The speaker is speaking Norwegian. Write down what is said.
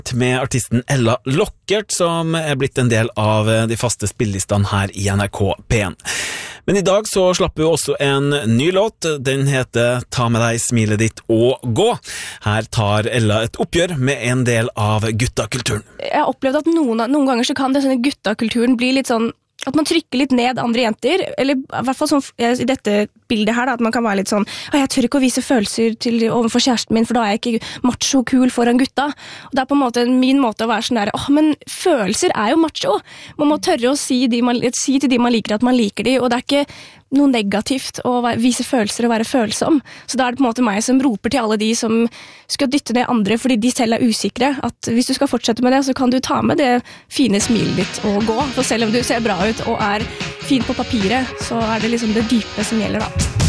med artisten Ella Lockert, som blitt en del av de faste spillelistene her i NRK P1. Men i dag så slapp vi også en ny låt. Den heter Ta med deg smilet ditt og gå. Her tar Ella et oppgjør med en del av guttakulturen. Jeg har opplevd at noen ganger så kan det sånne guttakulturen bli litt sånn at man trykker litt ned andre jenter, eller i hvert fall sånn, i dette bildet her da, at man kan være litt sånn, jeg tør ikke å vise følelser overfor kjæresten min, for da er jeg ikke macho-kul foran gutta. Og det er på en måte min måte å være sånn der, men følelser er jo macho. Man må tørre å si til de man liker at man liker de, og det er ikke noe negativt å vise følelser og være følsom. Så da er det på en måte meg som roper til alle de som skal dytte ned andre fordi de selv er usikre, at hvis du skal fortsette med det, så kan du ta med det fine smilet ditt og gå. For selv om du ser bra ut og er fin på papiret, så er det liksom det dype som gjelder da.